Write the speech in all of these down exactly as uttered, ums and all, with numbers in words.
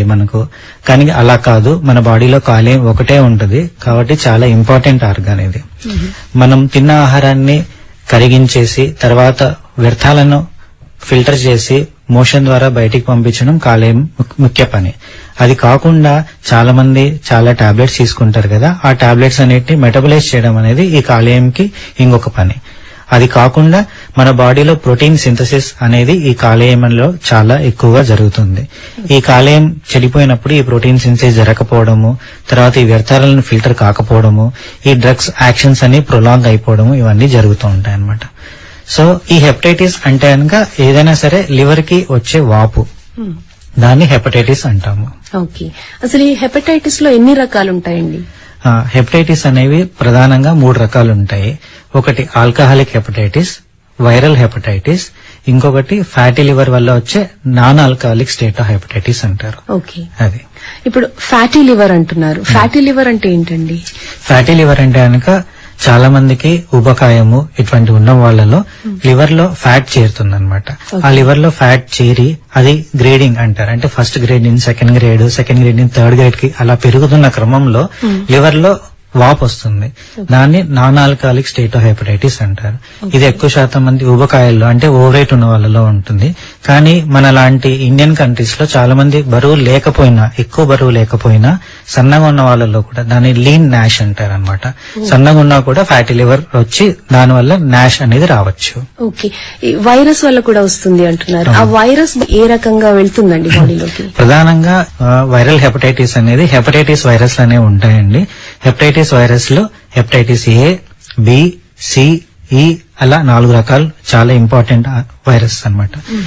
అండి మనకు. కానీ అలా కాదు, మన బాడీలో కాలేయం ఒకటే ఉంటుంది కాబట్టి చాలా ఇంపార్టెంట్ ఆర్గాన్ ఇది. మనం తిన్న ఆహారాన్ని కరిగించేసి తర్వాత వ్యర్థాలను ఫిల్టర్ చేసి మోషన్ ద్వారా బయటికి పంపించడం కాలేయం ముఖ్య పని. అది కాకుండా చాలా మంది చాలా టాబ్లెట్స్ తీసుకుంటారు కదా, ఆ టాబ్లెట్స్ అన్నిటిని మెటబలైజ్ చేయడం అనేది ఈ కాలేయంకి ఇంకొక పని. అది కాకుండా మన బాడీలో ప్రోటీన్ సింథసిస్ అనేది ఈ కాలేయంలో చాలా ఎక్కువగా జరుగుతుంది. ఈ కాలేయం చెడిపోయినప్పుడు ఈ ప్రోటీన్ సింథసిస్ జరగకపోవడము, తర్వాత ఈ వ్యర్థాలను ఫిల్టర్ కాకపోవడము, ఈ డ్రగ్స్ యాక్షన్స్ అన్ని ప్రొలాంగ్ అయిపోవడము, ఇవన్నీ జరుగుతూ ఉంటాయి అన్నమాట. సో ఈ హెపటైటిస్ అంటే కనుక ఏదైనా సరే లివర్ కి వచ్చే వాపు, దాన్ని హెపటైటిస్ అంటాము. ఓకే, అసలు ఈ హెపటైటిస్ లో ఎన్ని రకాలు ఉంటాయండి? హెపటైటిస్ అనేవి ప్రధానంగా మూడు రకాలు ఉంటాయి. ఒకటి ఆల్కహాలిక్ హెపటైటిస్, వైరల్ హెపటైటిస్, ఇంకొకటి ఫ్యాటీ లివర్ వల్ల వచ్చే non alcoholic state of hepatitis అంటారు. ఓకే, అది ఇప్పుడు ఫ్యాటీ లివర్ అంటున్నారు. ఫ్యాటీ లివర్ అంటే ఏంటండి? ఫ్యాటీ లివర్ అంటే కనుక చాలా మందికి ఊబకాయము ఇటువంటి ఉన్న వాళ్ళలో లివర్ లో ఫ్యాట్ చేరుతుంది అనమాట. ఆ లివర్ లో ఫ్యాట్ చేరి అది గ్రేడింగ్ అంటారు. అంటే ఫస్ట్ గ్రేడ్ నుంచి సెకండ్ గ్రేడ్, సెకండ్ గ్రేడ్ నుంచి థర్డ్ గ్రేడ్ కి అలా పెరుగుతున్న క్రమంలో లివర్ లో వాప్ వస్తుంది. దాన్ని non alcoholic state of hepatitis అంటారు. ఇది ఎక్కువ శాతం మంది ఊబకాయల్లో అంటే ఓవర్ వెయిట్ ఉన్న వాళ్ళలో ఉంటుంది. కానీ మన లాంటి ఇండియన్ కంట్రీస్ లో చాలా మంది బరువు లేకపోయినా, ఎక్కువ బరువు లేకపోయినా సన్నగా ఉన్న వాళ్ళలో కూడా దాన్ని లీన్ నాష్ అంటారు అనమాట. సన్నగా ఉన్నా కూడా ఫ్యాటీ లివర్ వచ్చి దానివల్ల నాష్ అనేది రావచ్చు. ఓకే, వైరస్ వల్ల కూడా వస్తుంది అంటున్నారు. ఆ వైరస్ ఏ రకంగా వెళ్తుందండి బాడీలోకి? ప్రధానంగా వైరల్ హెపటైటిస్ అనేది హెపటైటిస్ వైరస్ అనేవి ఉంటాయండి. హెపటైటిస్ వైరస్ లో హెపటైటిస్ ఏ, బి, సి, ఈ అలా నాలుగు రకాలు చాలా ఇంపార్టెంట్ వైరస్ అన్నమాట.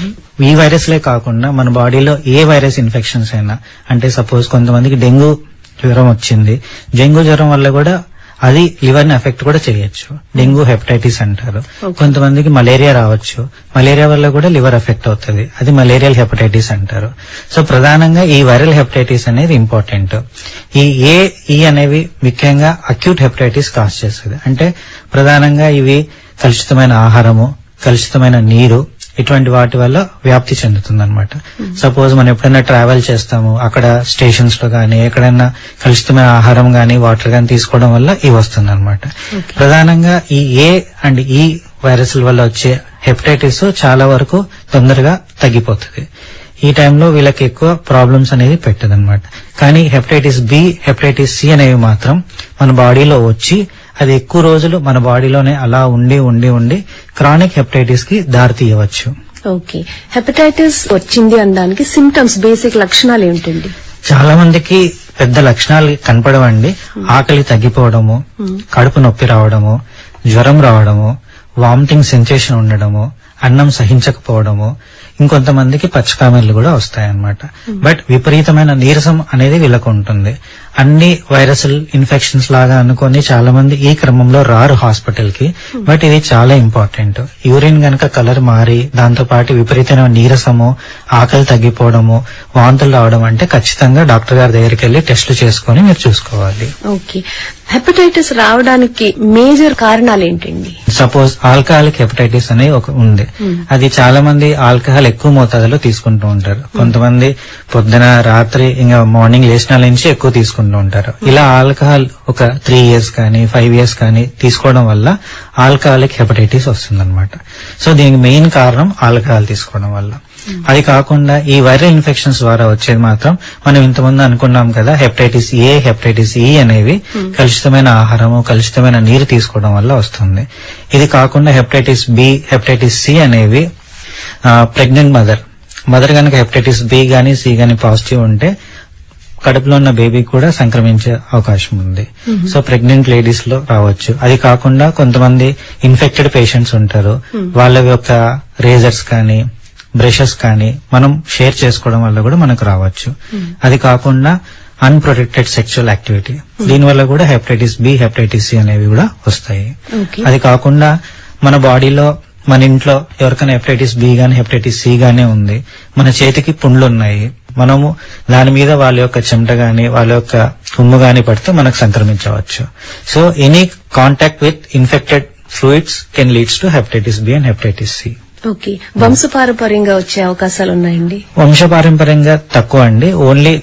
ఈ వైరస్లే కాకుండా మన బాడీలో ఏ వైరస్ ఇన్ఫెక్షన్స్ అయినా, అంటే సపోజ్ కొంతమందికి డెంగ్యూ జ్వరం వచ్చింది, డెంగ్యూ జ్వరం వల్ల కూడా అది లివర్ ని ఎఫెక్ట్ కూడా చేయొచ్చు. డెంగ్యూ హెపటైటిస్ అంటారు. కొంతమందికి మలేరియా రావచ్చు, మలేరియా వల్ల కూడా లివర్ ఎఫెక్ట్ అవుతుంది, అది మలేరియల్ హెపటైటిస్ అంటారు. సో ప్రధానంగా ఈ వైరల్ హెపటైటిస్ అనేది ఇంపార్టెంట్. ఈ ఏ, ఈ అనేవి ముఖ్యంగా అక్యూట్ హెపటైటిస్ కాజ్ చేస్తుంది. అంటే ప్రధానంగా ఇవి కలుషితమైన ఆహారము, కలుషితమైన నీరు, ఇటువంటి వాటి వల్ల వ్యాప్తి చెందుతుంది అనమాట. సపోజ్ మనం ఎప్పుడైనా ట్రావెల్ చేస్తాము, అక్కడ స్టేషన్స్ లో గానీ ఎక్కడైనా కలుషితమైన ఆహారం గానీ వాటర్ గానీ తీసుకోవడం వల్ల ఇవి వస్తుంది అనమాట. ప్రధానంగా ఈ ఏ అండ్ ఈ వైరస్ల వల్ల వచ్చే హెపటైటిస్ చాలా వరకు తొందరగా తగ్గిపోతుంది. ఈ టైంలో వీళ్ళకి ఎక్కువ ప్రాబ్లమ్స్ అనేది పెట్టదన్నమాట. కానీ హెపటైటిస్ బి, హెపటైటిస్ సి అనేవి మాత్రం మన బాడీలో వచ్చి అది ఎక్కువ రోజులు మన బాడీలోనే అలా ఉండి ఉండి ఉండి క్రానిక్ హెపటైటిస్ కి దారి తీయవచ్చు. ఓకే, హెపటైటిస్ వచ్చింది అనడానికి సిమ్టమ్స్, బేసిక్ లక్షణాలు ఏంటండి? చాలా మందికి పెద్ద లక్షణాలు కనపడవండి. ఆకలి తగ్గిపోవడము, కడుపు నొప్పి రావడము, జ్వరం రావడము, వామిటింగ్ సెన్సేషన్ ఉండడము, అన్నం సహించకపోవడము, ఇంకొంతమందికి పచ్చకామెర్లు కూడా వస్తాయన్నమాట. బట్ విపరీతమైన నీరసం అనేది వీళ్ళకు ఉంటుంది. అన్ని వైరసల్ ఇన్ఫెక్షన్స్ లాగా అనుకుని చాలా మంది ఈ క్రమంలో రారు హాస్పిటల్ కి. బట్ ఇది చాలా ఇంపార్టెంట్. యూరిన్ గనక కలర్ మారి దాంతో పాటు విపరీతమైన నీరసము, ఆకలి తగ్గిపోవడము, వాంతులు రావడం అంటే ఖచ్చితంగా డాక్టర్ గారి దగ్గరికి వెళ్లి టెస్టులు చేసుకుని మీరు చూసుకోవాలి. ఓకే, హెపటైటిస్ రావడానికి మేజర్ కారణాలు ఏంటండి? సపోజ్ ఆల్కహాలిక్ హెపటైటిస్ అనేది ఒక ఉంది. అది చాలా మంది ఆల్కహాల్ ఎక్కువ మోతాదులో తీసుకుంటూ ఉంటారు. కొంతమంది పొద్దున, రాత్రి, ఇంకా మార్నింగ్ లేచిన నుంచి ఎక్కువ తీసుకుంటూ ఉంటారు. ఇలా ఆల్కహాల్ ఒక త్రీ ఇయర్స్ కానీ ఫైవ్ ఇయర్స్ కానీ తీసుకోవడం వల్ల ఆల్కహాలిక్ హెపటైటిస్ వస్తుందన్నమాట. సో దీనికి మెయిన్ కారణం ఆల్కహాల్ తీసుకోవడం వల్ల. అది కాకుండా ఈ వైరల్ ఇన్ఫెక్షన్స్ ద్వారా వచ్చేది మాత్రం మనం ఇంతకుముందు అనుకున్నాం కదా, హెపటైటిస్ ఏ, హెపటైటిస్ ఈ అనేవి కలుషితమైన ఆహారము, కలుషితమైన నీరు తీసుకోవడం వల్ల వస్తుంది. ఇది కాకుండా హెపటైటిస్ బి, హెపటైటిస్ సి అనేవి ప్రెగ్నెంట్ మదర్ మదర్ కనుక హెపటైటిస్ బి గానీ సి గానీ పాజిటివ్ ఉంటే కడుపులో ఉన్న బేబీ కూడా సంక్రమించే అవకాశం ఉంది. సో ప్రెగ్నెంట్ లేడీస్ లో రావచ్చు. అది కాకుండా కొంతమంది ఇన్ఫెక్టెడ్ పేషెంట్స్ ఉంటారు, వాళ్ళ యొక్క రేజర్స్ కానీ బ్రషెస్ కానీ మనం షేర్ చేసుకోవడం వల్ల కూడా మనకు రావచ్చు. అది కాకుండా అన్ప్రొటెక్టెడ్ సెక్షువల్ యాక్టివిటీ, దీనివల్ల కూడా హెపటైటిస్ బి, హెపటైటిస్ సి అనేవి కూడా వస్తాయి. అది కాకుండా మన బాడీలో, మన ఇంట్లో ఎవరికైనా హెపటైటిస్ బి గానీ హెపటైటిస్ సి గానీ ఉంది, మన చేతికి పుండ్లు ఉన్నాయి, మనము దాని మీద వాళ్ళ యొక్క చెమట గాని వాళ్ళ యొక్క ఉమ్ము గాని పడితే మనకు సంక్రమించవచ్చు. So any contact with infected fluids can leads to hepatitis B and hepatitis C. Okay, వంశపారంపర్యంగా వచ్చే అవకాశాలు ఉన్నాయండి? వంశపారంపర్యంగా తక్కువ అండి. ఓన్లీ